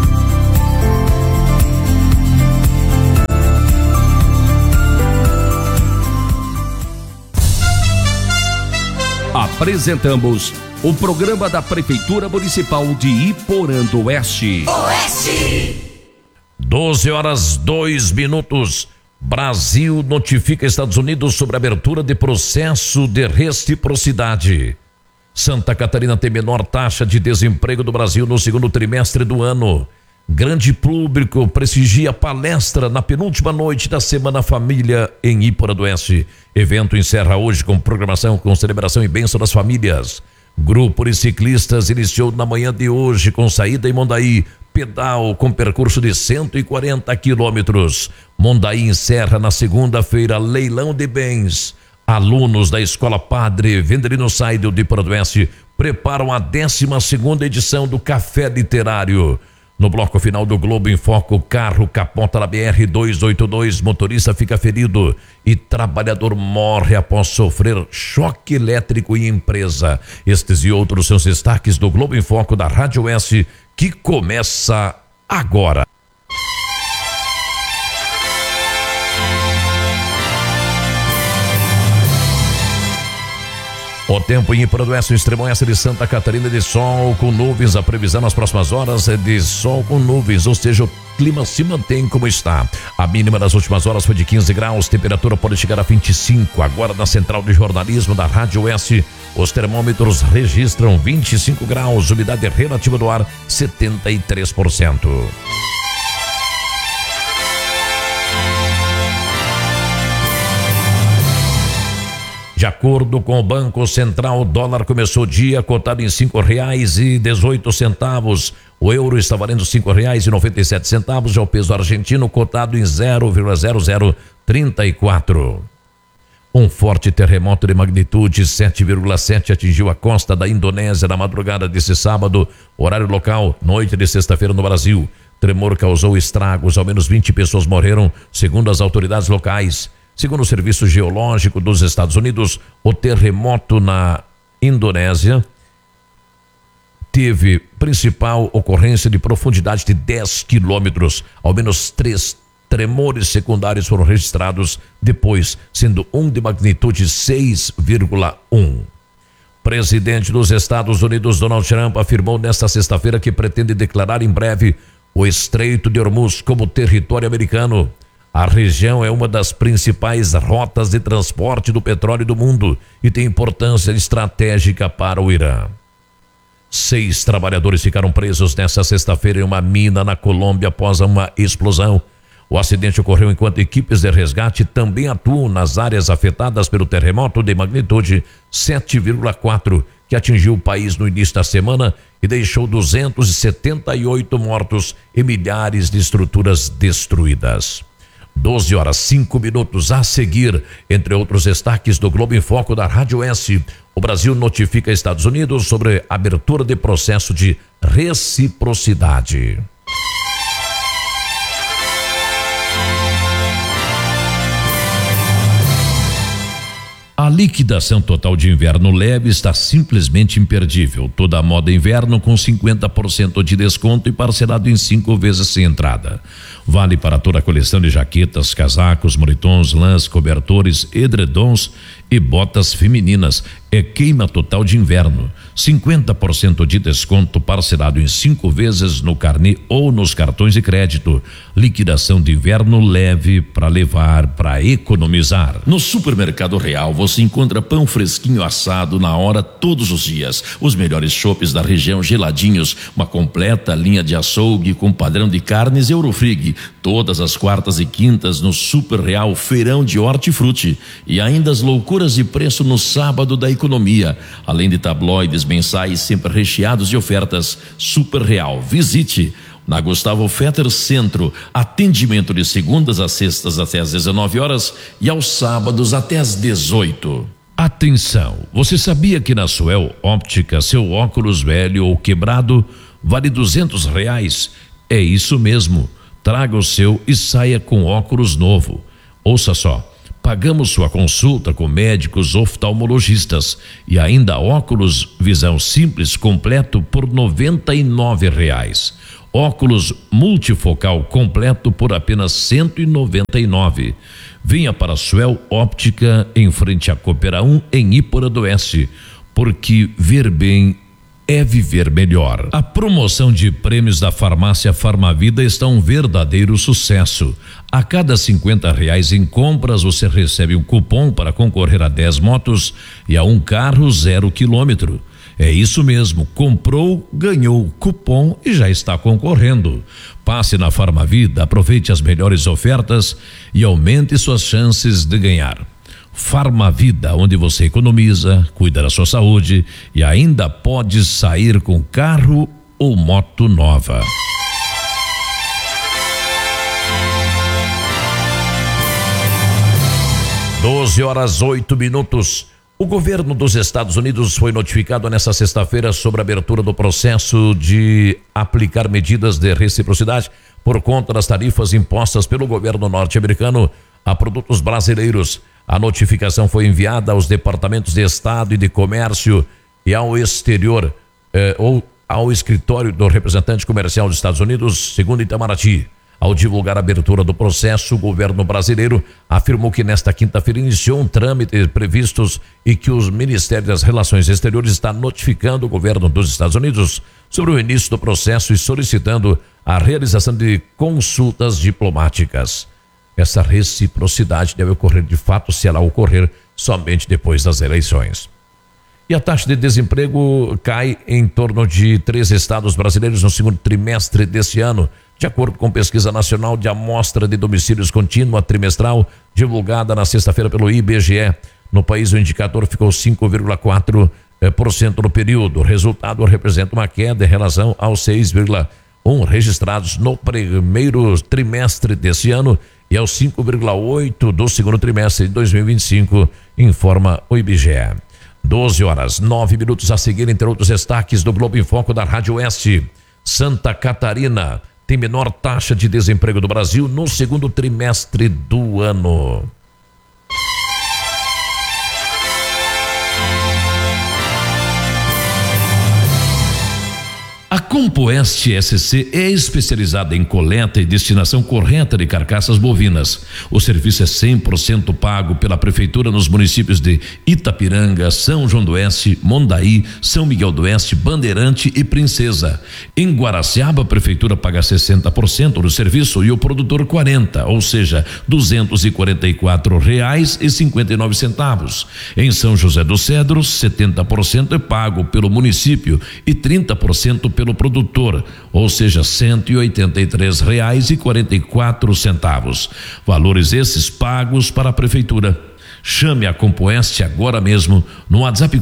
Apresentamos o programa da Prefeitura Municipal de Iporanduense. 12h02. Brasil notifica Estados Unidos sobre a abertura de processo de reciprocidade. Santa Catarina tem menor taxa de desemprego do Brasil no segundo trimestre do ano. Grande público prestigia palestra na penúltima noite da Semana Família em Iporanduense. Evento encerra hoje com programação com celebração e bênção das famílias. Grupo de ciclistas iniciou na manhã de hoje com saída em Mondaí, pedal com percurso de 140 quilômetros. Mondaí encerra na segunda-feira leilão de bens. Alunos da Escola Padre Vendelino Saidel de Iporanduense preparam a 12ª edição do Café Literário. No bloco final do Globo em Foco, carro capota na BR-282, motorista fica ferido e trabalhador morre após sofrer choque elétrico em empresa. Estes e outros são os destaques do Globo em Foco da Rádio S, que começa agora. O tempo em Iporanduense, extremo oeste de Santa Catarina, de sol com nuvens. A previsão nas próximas horas é de sol com nuvens, ou seja, o clima se mantém como está. A mínima das últimas horas foi de 15 graus, temperatura pode chegar a 25. Agora na central de jornalismo da Rádio S, os termômetros registram 25 graus, umidade relativa do ar 73%. De acordo com o Banco Central, o dólar começou o dia cotado em R$5,18. O euro está valendo R$5,97. Já o peso argentino cotado em 0,0034. Um forte terremoto de magnitude 7,7 atingiu a costa da Indonésia na madrugada desse sábado, horário local, noite de sexta-feira no Brasil. Tremor causou estragos, ao menos 20 pessoas morreram, segundo as autoridades locais. Segundo o Serviço Geológico dos Estados Unidos, o terremoto na Indonésia teve principal ocorrência de profundidade de 10 quilômetros. Ao menos 3 tremores secundários foram registrados depois, sendo um de magnitude 6,1. Presidente dos Estados Unidos, Donald Trump, afirmou nesta sexta-feira que pretende declarar em breve o Estreito de Hormuz como território americano. A região é uma das principais rotas de transporte do petróleo do mundo e tem importância estratégica para o Irã. 6 trabalhadores ficaram presos nesta sexta-feira em uma mina na Colômbia após uma explosão. O acidente ocorreu enquanto equipes de resgate também atuam nas áreas afetadas pelo terremoto de magnitude 7,4 que atingiu o país no início da semana e deixou 278 mortos e milhares de estruturas destruídas. 12h05 a seguir, entre outros destaques do Globo em Foco da Rádio S, o Brasil notifica Estados Unidos sobre abertura de processo de reciprocidade. A liquidação total de inverno leve está simplesmente imperdível. Toda a moda inverno com 50% de desconto e parcelado em 5 vezes sem entrada. Vale para toda a coleção de jaquetas, casacos, moletons, lãs, cobertores, edredons e botas femininas. É queima total de inverno. 50% de desconto parcelado em 5 vezes no carnê ou nos cartões de crédito. Liquidação de inverno leve para levar, para economizar. No Supermercado Real você encontra pão fresquinho assado na hora todos os dias. Os melhores chopes da região geladinhos. Uma completa linha de açougue com padrão de carnes Eurofrig. Todas as quartas e quintas no Super Real Feirão de Hortifruti. E ainda as loucuras de preço no sábado da economia. Além de tabloides mensais sempre recheados de ofertas. Super Real. Visite. Na Gustavo Fetter Centro, atendimento de segundas a sextas até às 19 horas e aos sábados até às 18. Atenção, você sabia que na Suel Óptica seu óculos velho ou quebrado vale R$200? É isso mesmo, traga o seu e saia com óculos novo. Ouça só, pagamos sua consulta com médicos oftalmologistas e ainda óculos visão simples completo por R$99. Óculos multifocal completo por apenas R$199. Venha para a Suel Óptica em frente à Coopera 1 em Ípora do Oeste, porque ver bem é viver melhor. A promoção de prêmios da farmácia Farmavida está um verdadeiro sucesso. A cada R$50 em compras você recebe um cupom para concorrer a 10 motos e a um carro 0 quilômetro. É isso mesmo, comprou, ganhou cupom e já está concorrendo. Passe na Farmavida, aproveite as melhores ofertas e aumente suas chances de ganhar. Farmavida, onde você economiza, cuida da sua saúde e ainda pode sair com carro ou moto nova. Doze horas 8 minutos. O governo dos Estados Unidos foi notificado nesta sexta-feira sobre a abertura do processo de aplicar medidas de reciprocidade por conta das tarifas impostas pelo governo norte-americano a produtos brasileiros. A notificação foi enviada aos departamentos de Estado e de Comércio e ao exterior, ou ao escritório do representante comercial dos Estados Unidos, segundo Itamaraty. Ao divulgar a abertura do processo, o governo brasileiro afirmou que nesta quinta-feira iniciou um trâmite previstos e que o Ministério das Relações Exteriores está notificando o governo dos Estados Unidos sobre o início do processo e solicitando a realização de consultas diplomáticas. Essa reciprocidade deve ocorrer de fato, se ela ocorrer, somente depois das eleições. E a taxa de desemprego cai em torno de 3 estados brasileiros no segundo trimestre deste ano, de acordo com pesquisa nacional de amostra de domicílios contínua trimestral, divulgada na sexta-feira pelo IBGE. No país, o indicador ficou 5,4% no período. O resultado representa uma queda em relação aos 6,1% registrados no primeiro trimestre deste ano e aos 5,8% do segundo trimestre de 2025, informa o IBGE. 12 horas 9 minutos a seguir, entre outros destaques do Globo em Foco da Rádio Oeste. Santa Catarina tem menor taxa de desemprego do Brasil no segundo trimestre do ano. A Compoeste SC é especializada em coleta e destinação correta de carcaças bovinas. O serviço é 100% pago pela Prefeitura nos municípios de Itapiranga, São João do Oeste, Mondaí, São Miguel do Oeste, Bandeirante e Princesa. Em Guaraciaba, a Prefeitura paga 60% do serviço e o produtor 40%, ou seja, R$244,59. Em São José dos Cedros, 70% é pago pelo município e 30% pelo produtor, ou seja, R$183,44. Valores esses pagos para a Prefeitura. Chame a Compoeste agora mesmo no WhatsApp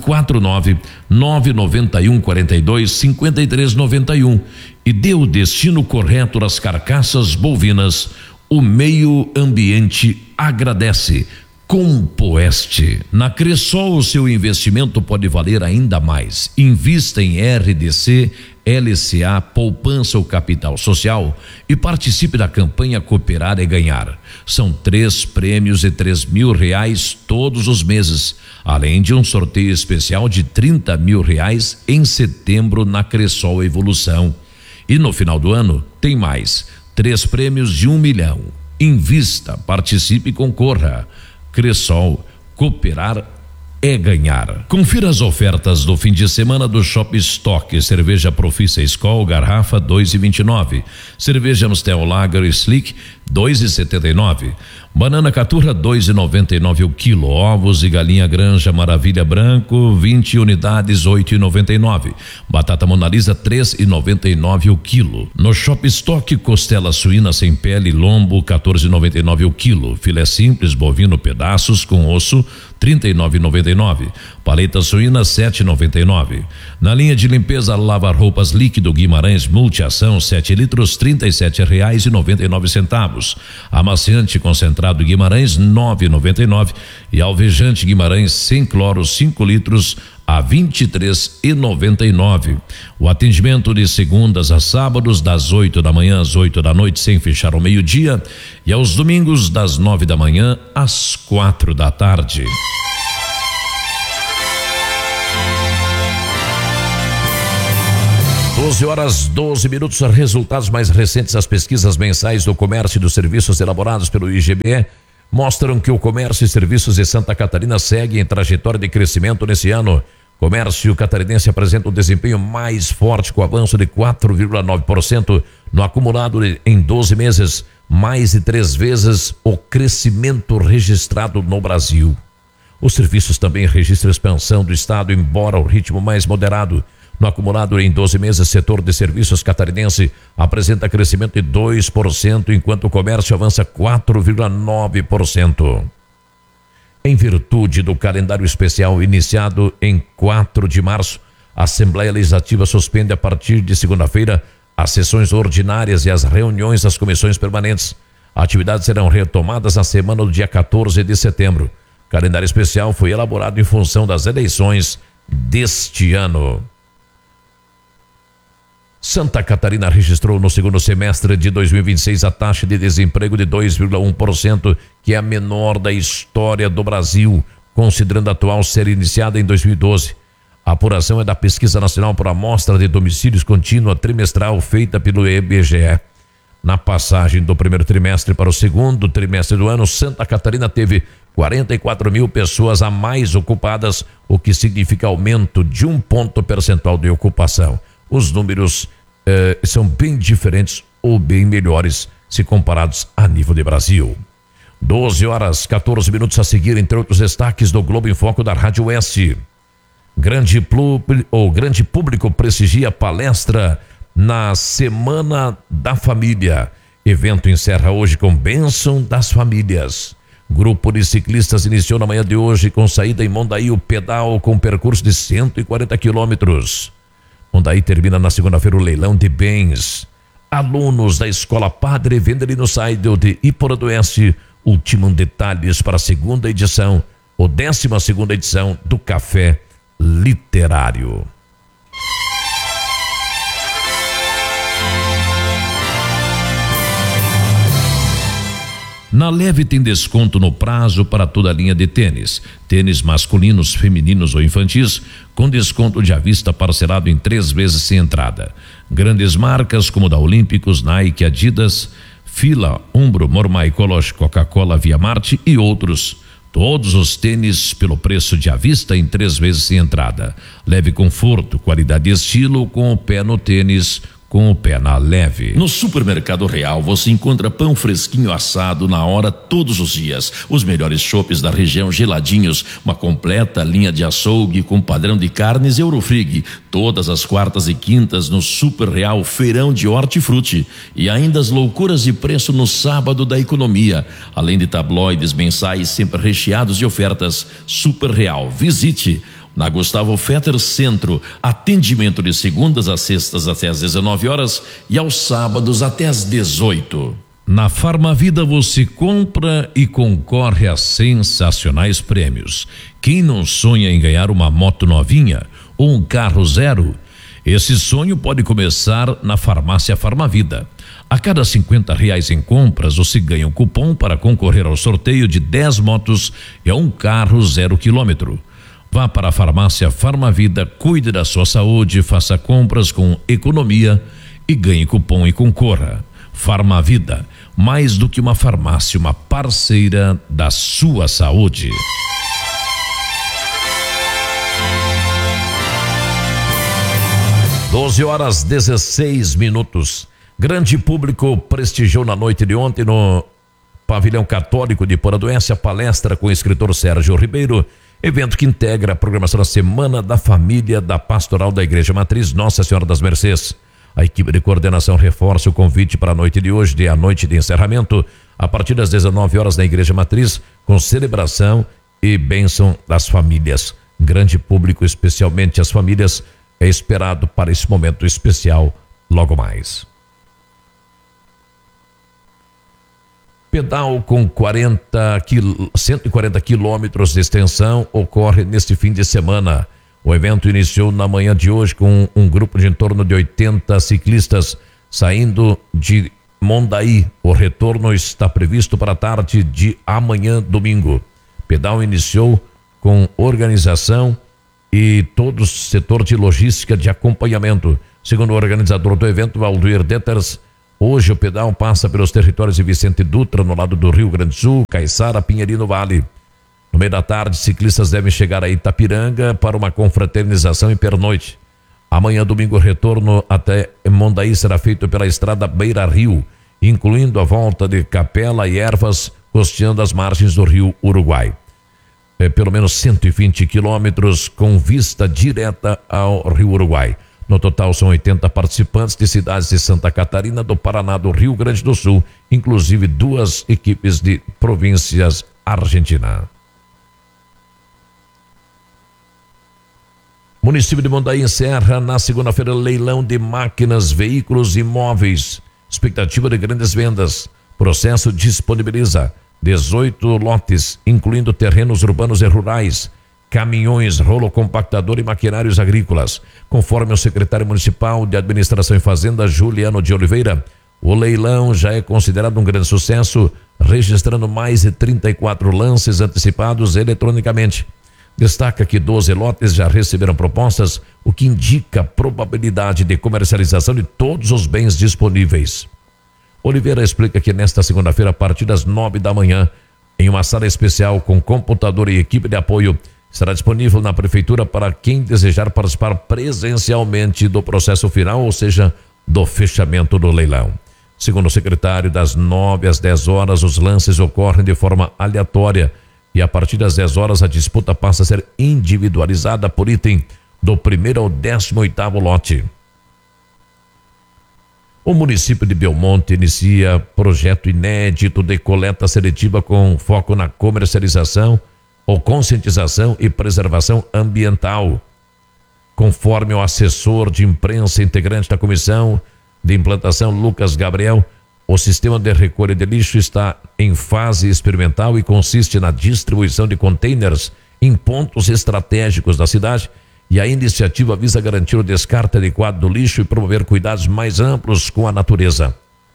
49-991-42-5391 e dê o destino correto das carcaças bovinas. O meio ambiente agradece. Compoeste. Na Cressol, o seu investimento pode valer ainda mais. Invista em RDC, LCA, poupança ou capital social e participe da campanha Cooperar e Ganhar. São 3 prêmios de R$3 mil todos os meses, além de um sorteio especial de R$30 mil em setembro na Cressol Evolução. E no final do ano tem mais. 3 prêmios de R$1 milhão. Invista, participe e concorra. Cressol, cooperar é ganhar. Confira as ofertas do fim de semana do Shop Stock. Cerveja Profissa Skol, garrafa 2,29. Cerveja Amstel Lager Slick 2,79. Banana Caturra 2,99 o quilo. Ovos e galinha Granja Maravilha Branco 20 unidades 8,99. Batata Mona Lisa 3,99 o quilo. No Shop Stock, costela suína sem pele lombo 14,99 o quilo. Filé simples bovino pedaços com osso 39,99. Paleta suína 7,99. Na linha de limpeza lava roupas líquido Guimarães Multiação 7 litros R$37,99. Amaciante concentrado Guimarães 9,99 e alvejante Guimarães sem cloro 5 litros a R$23,99. O atendimento de segundas a sábados das 8 da manhã às 8 da noite sem fechar ao meio-dia e aos domingos das 9 da manhã às 4 da tarde. 12h12. Resultados mais recentes das pesquisas mensais do comércio e dos serviços elaborados pelo IGBE mostram que o comércio e serviços de Santa Catarina seguem em trajetória de crescimento nesse ano. Comércio catarinense apresenta um desempenho mais forte, com avanço de 4,9% no acumulado em 12 meses, mais de 3 vezes o crescimento registrado no Brasil. Os serviços também registram expansão do estado, embora o ritmo mais moderado. No acumulado em 12 meses, o setor de serviços catarinense apresenta crescimento de 2%, enquanto o comércio avança 4,9%. Em virtude do calendário especial iniciado em 4 de março, a Assembleia Legislativa suspende a partir de segunda-feira as sessões ordinárias e as reuniões das comissões permanentes. Atividades serão retomadas na semana do dia 14 de setembro. O calendário especial foi elaborado em função das eleições deste ano. Santa Catarina registrou no segundo semestre de 2026 a taxa de desemprego de 2,1%, que é a menor da história do Brasil, considerando a atual série iniciada em 2012. A apuração é da Pesquisa Nacional por Amostra de Domicílios Contínua Trimestral feita pelo IBGE. Na passagem do primeiro trimestre para o segundo trimestre do ano, Santa Catarina teve 44 mil pessoas a mais ocupadas, o que significa aumento de 1 ponto percentual de ocupação. Os números são bem diferentes ou bem melhores se comparados a nível de Brasil. 12h14 a seguir, entre outros destaques do Globo em Foco da Rádio Oeste. Grande público prestigia palestra na Semana da Família. Evento encerra hoje com bênção das famílias. Grupo de ciclistas iniciou na manhã de hoje com saída em Mondaí o pedal com percurso de 140 quilômetros. Mondaí termina na segunda-feira o leilão de bens. Alunos da Escola Padre Vendelino Seidel de Iporã do Oeste ultimam detalhes para a segunda edição, ou 12ª edição do Café Literário. Na Leve tem desconto no prazo para toda a linha de tênis. Tênis masculinos, femininos ou infantis, com desconto de à vista parcelado em 3 vezes sem entrada. Grandes marcas como da Olímpicos, Nike, Adidas, Fila, Umbro, Mormai, Coloche, Coca-Cola, Via Marte e outros. Todos os tênis pelo preço de à vista em 3 vezes sem entrada. Leve conforto, qualidade e estilo com o pé no tênis, com o pé na Leve. No Supermercado Real você encontra pão fresquinho assado na hora todos os dias. Os melhores chopes da região geladinhos, uma completa linha de açougue com padrão de carnes Eurofrig. Todas as quartas e quintas no Super Real Feirão de Hortifruti. E ainda as loucuras de preço no sábado da economia. Além de tabloides mensais sempre recheados de ofertas. Super Real, visite. Na Gustavo Fetter Centro, atendimento de segundas a sextas até às 19 horas e aos sábados até às 18. Na Farmavida você compra e concorre a sensacionais prêmios. Quem não sonha em ganhar uma moto novinha ou um carro zero? Esse sonho pode começar na Farmácia Farmavida. A cada R$50 em compras, você ganha um cupom para concorrer ao sorteio de 10 motos e a um carro 0 quilômetro. Vá para a Farmácia Farmavida, cuide da sua saúde, faça compras com economia e ganhe cupom e concorra. Farmavida, mais do que uma farmácia, uma parceira da sua saúde. Doze horas 16 minutos. Grande público prestigiou na noite de ontem no Pavilhão Católico de Poradoense a palestra com o escritor Sérgio Ribeiro, evento que integra a programação da Semana da Família da Pastoral da Igreja Matriz Nossa Senhora das Mercês. A equipe de coordenação reforça o convite para a noite de hoje, a noite de encerramento, a partir das 19 horas na Igreja Matriz, com celebração e bênção das famílias. Grande público, especialmente as famílias, é esperado para esse momento especial logo mais. Pedal com 140 quilômetros de extensão ocorre neste fim de semana. O evento iniciou na manhã de hoje com um grupo de em torno de 80 ciclistas saindo de Mondaí. O retorno está previsto para a tarde de amanhã, domingo. Pedal iniciou com organização e todo o setor de logística de acompanhamento. Segundo o organizador do evento, Valdir Deters, hoje o pedal passa pelos territórios de Vicente Dutra, no lado do Rio Grande do Sul, Caiçara, Pinheirinho Vale. No meio da tarde, ciclistas devem chegar a Itapiranga para uma confraternização e pernoite. Amanhã, domingo, o retorno até Mondaí será feito pela estrada Beira Rio, incluindo a volta de Capela e Ervas, costeando as margens do Rio Uruguai. Pelo menos 120 quilômetros com vista direta ao Rio Uruguai. No total, são 80 participantes de cidades de Santa Catarina, do Paraná, do Rio Grande do Sul, inclusive 2 equipes de províncias argentinas. O município de Mondaí encerra na segunda-feira leilão de máquinas, veículos e imóveis. Expectativa de grandes vendas. Processo disponibiliza 18 lotes, incluindo terrenos urbanos e rurais, caminhões, rolo compactador e maquinários agrícolas. Conforme o secretário municipal de Administração e Fazenda, Juliano de Oliveira, o leilão já é considerado um grande sucesso, registrando mais de 34 lances antecipados eletronicamente. Destaca que 12 lotes já receberam propostas, o que indica a probabilidade de comercialização de todos os bens disponíveis. Oliveira explica que nesta segunda-feira, a partir das 9 da manhã, em uma sala especial com computador e equipe de apoio, estará disponível na prefeitura para quem desejar participar presencialmente do processo final, ou seja, do fechamento do leilão. Segundo o secretário, das 9 às 10 horas, os lances ocorrem de forma aleatória e a partir das 10 horas a disputa passa a ser individualizada por item, do 1º ao 18º lote. O município de Belmonte inicia projeto inédito de coleta seletiva com foco na comercialização ou conscientização e preservação ambiental. Conforme o assessor de imprensa integrante da comissão de implantação, Lucas Gabriel, o sistema de recolha de lixo está em fase experimental e consiste na distribuição de containers em pontos estratégicos da cidade, e a iniciativa visa garantir o descarte adequado do lixo e promover cuidados mais amplos com a natureza.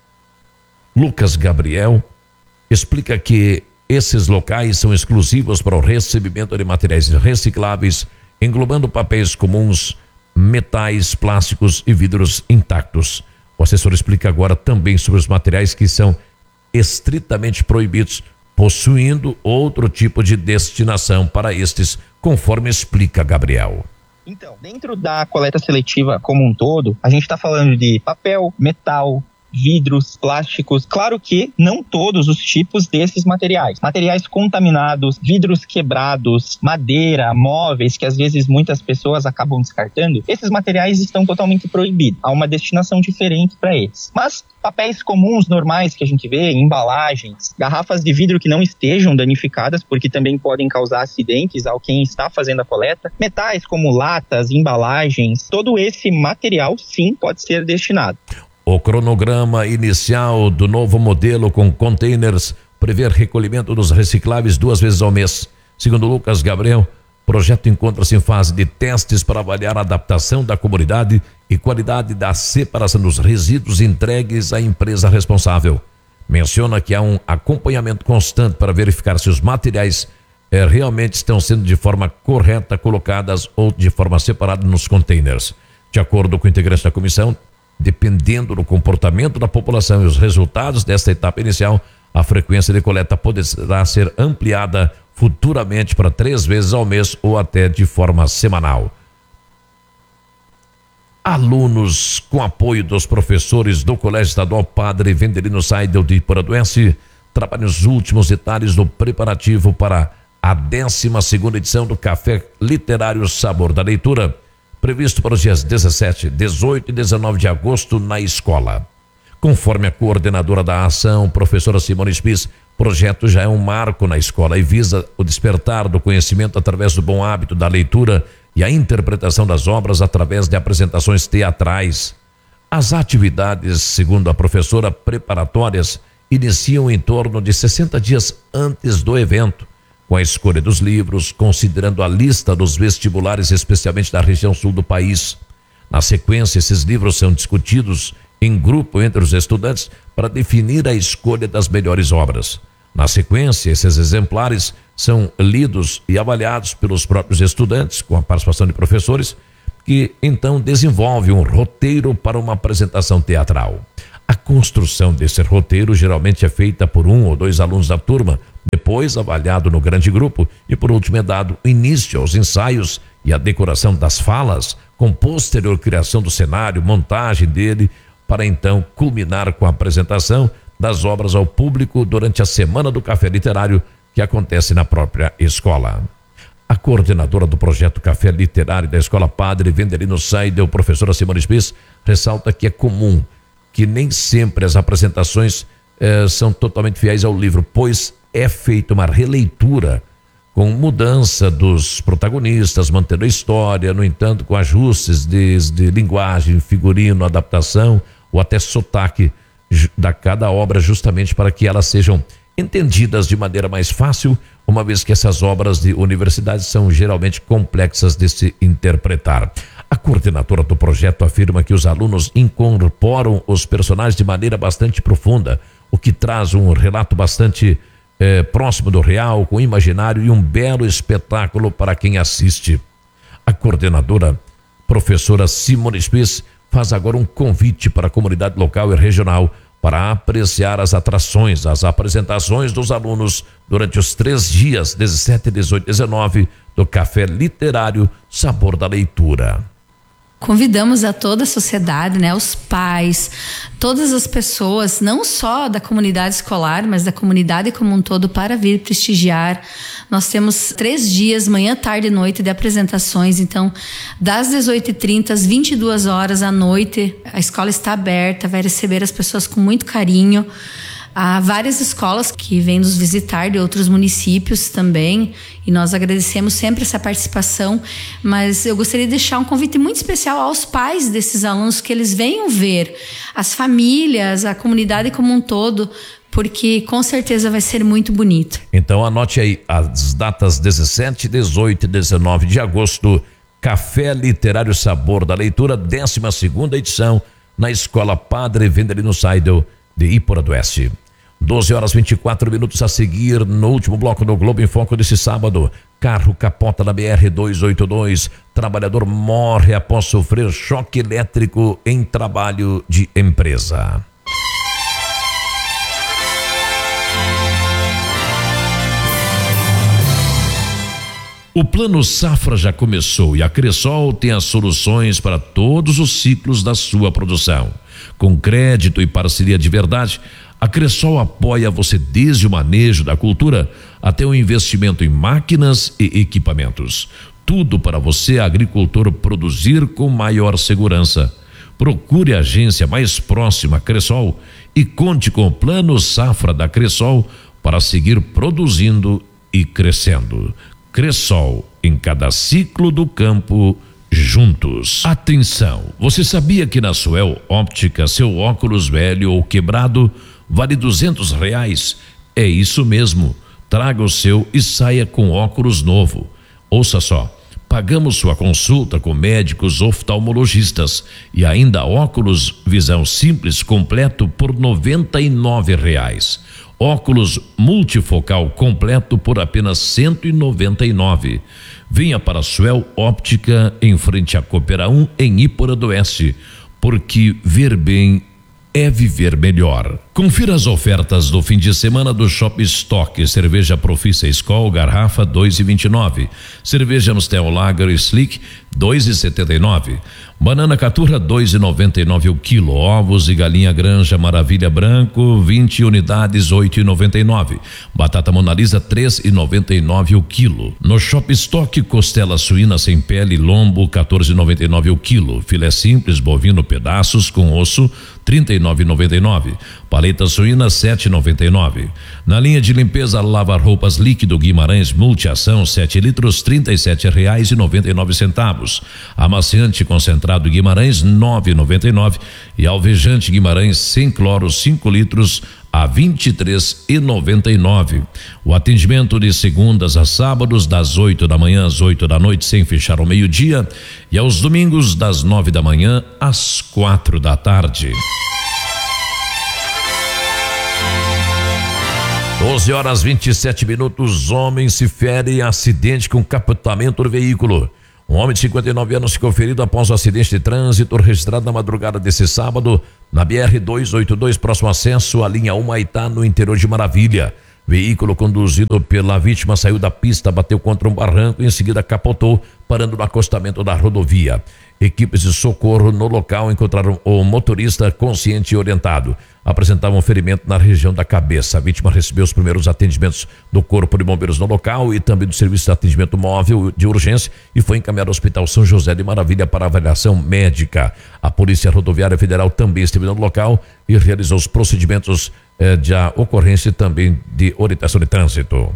Lucas Gabriel explica que esses locais são exclusivos para o recebimento de materiais recicláveis, englobando papéis comuns, metais, plásticos e vidros intactos. O assessor explica agora também sobre os materiais que são estritamente proibidos, possuindo outro tipo de destinação para estes, conforme explica Gabriel. Então, dentro da coleta seletiva como um todo, a gente está falando de papel, metal, vidros, plásticos. Claro que não todos os tipos desses materiais. Materiais contaminados, vidros quebrados, madeira, móveis, que às vezes muitas pessoas acabam descartando, esses materiais estão totalmente proibidos. Há uma destinação diferente para eles. Mas papéis comuns, normais que a gente vê, embalagens, garrafas de vidro que não estejam danificadas, porque também podem causar acidentes ao quem está fazendo a coleta, metais como latas, embalagens, todo esse material sim pode ser destinado. O cronograma inicial do novo modelo com containers prevê recolhimento dos recicláveis 2 vezes ao mês. Segundo Lucas Gabriel, o projeto encontra-se em fase de testes para avaliar a adaptação da comunidade e qualidade da separação dos resíduos entregues à empresa responsável. Menciona que há um acompanhamento constante para verificar se os materiais realmente estão sendo de forma correta colocadas ou de forma separada nos containers. De acordo com o integrante da comissão Dependendo do comportamento da população e os resultados desta etapa inicial, a frequência de coleta poderá ser ampliada futuramente para 3 vezes ao mês ou até de forma semanal. Alunos, com apoio dos professores do Colégio Estadual Padre Vendelino Seidel de Iporanduense, trabalham os últimos detalhes do preparativo para a 12ª edição do Café Literário Sabor da Leitura, previsto para os dias 17, 18 e 19 de agosto na escola. Conforme a coordenadora da ação, professora Simone Spies, o projeto já é um marco na escola e visa o despertar do conhecimento através do bom hábito da leitura e a interpretação das obras através de apresentações teatrais. As atividades, segundo a professora, preparatórias, iniciam em torno de 60 dias antes do evento, com a escolha dos livros, considerando a lista dos vestibulares, especialmente da região sul do país. Na sequência, esses livros são discutidos em grupo entre os estudantes para definir a escolha das melhores obras. Na sequência, esses exemplares são lidos e avaliados pelos próprios estudantes, com a participação de professores, que então desenvolvem um roteiro para uma apresentação teatral. A construção desse roteiro geralmente é feita por 1 ou 2 alunos da turma, depois avaliado no grande grupo e por último é dado início aos ensaios e a decoração das falas, com posterior criação do cenário, montagem dele, para então culminar com a apresentação das obras ao público durante a Semana do Café Literário, que acontece na própria escola. A coordenadora do projeto Café Literário da Escola Padre Vendelino Seidel, professora Simone Spies, ressalta que é comum que nem sempre as apresentações são totalmente fiéis ao livro, pois é feita uma releitura com mudança dos protagonistas, mantendo a história, no entanto, com ajustes de linguagem, figurino, adaptação ou até sotaque da cada obra, justamente para que elas sejam entendidas de maneira mais fácil, uma vez que essas obras de universidade são geralmente complexas de se interpretar. A coordenadora do projeto afirma que os alunos incorporam os personagens de maneira bastante profunda, o que traz um relato bastante próximo do real, com imaginário e um belo espetáculo para quem assiste. A coordenadora, professora Simone Spies, faz agora um convite para a comunidade local e regional para apreciar as atrações, as apresentações dos alunos durante os 3 dias, 17, 18 e 19, do Café Literário Sabor da Leitura. Convidamos a toda a sociedade, né, os pais, todas as pessoas, não só da comunidade escolar, mas da comunidade como um todo, para vir prestigiar. Nós temos 3 dias, manhã, tarde e noite, de apresentações. Então, das 18h30 às 22 horas à noite, a escola está aberta, vai receber as pessoas com muito carinho. Há várias escolas que vêm nos visitar de outros municípios também, e nós agradecemos sempre essa participação, mas eu gostaria de deixar um convite muito especial aos pais desses alunos, que eles venham ver as famílias, a comunidade como um todo, porque com certeza vai ser muito bonito. Então anote aí as datas 17, 18 e 19 de agosto, Café Literário Sabor da Leitura, 12ª edição, na Escola Padre Vendelino Seidel de Iporanduense. 12h24 a seguir, no último bloco do Globo em Foco desse sábado. Carro capota na BR-282. Trabalhador morre após sofrer choque elétrico em trabalho de empresa. O Plano Safra já começou e a Cressol tem as soluções para todos os ciclos da sua produção. Com crédito e parceria de verdade, a Cressol apoia você desde o manejo da cultura até o investimento em máquinas e equipamentos. Tudo para você, agricultor, produzir com maior segurança. Procure a agência mais próxima à Cressol e conte com o Plano Safra da Cressol para seguir produzindo e crescendo. Cressol, em cada ciclo do campo, juntos. Atenção, você sabia que na Suel Óptica seu óculos velho ou quebrado vale R$200? É isso mesmo, traga o seu e saia com óculos novo. Ouça só, pagamos sua consulta com médicos oftalmologistas e ainda óculos visão simples completo por R$99. Óculos multifocal completo por apenas R$199. Venha para a Suel Óptica em frente à Coopera 1 em Iporanduense. porque ver bem é viver melhor. Confira as ofertas do fim de semana do Shop Stock. Cerveja Profissa Skol, garrafa 2,29. Cerveja Amstel Lager Slick 2,79. Banana Caturra 2,99 o quilo. Ovos e galinha Granja Maravilha Branco 20 unidades 8,99. Batata Mona Lisa 3,99 o quilo. No Shop Stock, costela suína sem pele lombo 14,99 o quilo. Filé simples bovino pedaços com osso 39,99. Paleta suína 7,99. Na linha de limpeza lava roupas líquido Guimarães multiação 7 litros R$37,99. Amaciante concentrado Guimarães 9,99 e alvejante Guimarães sem cloro 5 litros a R$23,99. O atendimento de segundas a sábados das 8 da manhã às 8 da noite sem fechar ao meio-dia e aos domingos das 9 da manhã às 4 da tarde. 12h27. Homem se fere em acidente com capotamento do veículo. Um homem de 59 anos ficou ferido após o acidente de trânsito registrado na madrugada desse sábado na BR-282, próximo acesso à linha 1 Maitá, no interior de Maravilha. Veículo conduzido pela vítima saiu da pista, bateu contra um barranco e em seguida capotou, parando no acostamento da rodovia. Equipes de socorro no local encontraram o motorista consciente e orientado. Apresentava um ferimento na região da cabeça. A vítima recebeu os primeiros atendimentos do Corpo de Bombeiros no local e também do Serviço de Atendimento Móvel de Urgência e foi encaminhado ao Hospital São José de Maravilha para avaliação médica. A Polícia Rodoviária Federal também esteve no local e realizou os procedimentos de ocorrência e também de orientação de trânsito.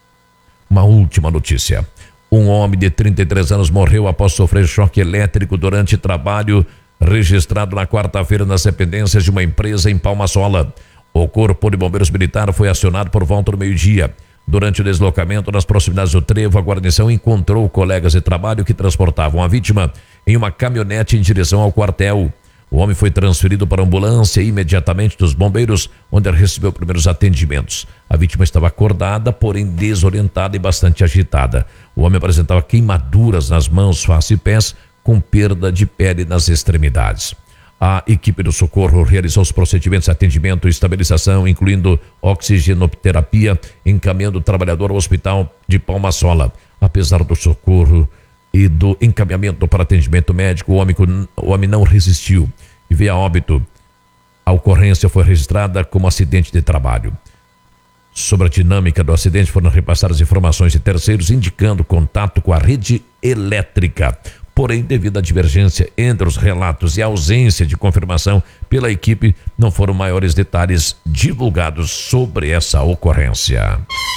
Uma última notícia. Um homem de 33 anos morreu após sofrer choque elétrico durante trabalho registrado na quarta-feira nas dependências de uma empresa em Palma-Sola. O Corpo de Bombeiros Militar foi acionado por volta do meio-dia. Durante o deslocamento nas proximidades do trevo, a guarnição encontrou colegas de trabalho que transportavam a vítima em uma caminhonete em direção ao quartel. O homem foi transferido para a ambulância imediatamente dos bombeiros, onde ele recebeu primeiros atendimentos. A vítima estava acordada, porém desorientada e bastante agitada. O homem apresentava queimaduras nas mãos, face e pés, com perda de pele nas extremidades. A equipe do socorro realizou os procedimentos de atendimento e estabilização, incluindo oxigenoterapia, encaminhando o trabalhador ao hospital de Palma-Sola. Apesar do socorro e do encaminhamento para atendimento médico, o homem não resistiu e veio a óbito. A ocorrência foi registrada como acidente de trabalho. Sobre a dinâmica do acidente foram repassadas informações de terceiros indicando contato com a rede elétrica. Porém, devido à divergência entre os relatos e a ausência de confirmação pela equipe, não foram maiores detalhes divulgados sobre essa ocorrência.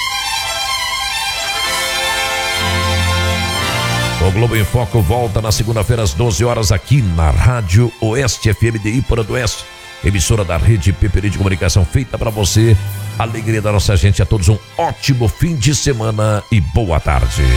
O Globo em Foco volta na segunda-feira às 12 horas aqui na Rádio Oeste FM de Ípora do Oeste, emissora da rede PPD de comunicação feita para você. Alegria da nossa gente, a todos um ótimo fim de semana e boa tarde.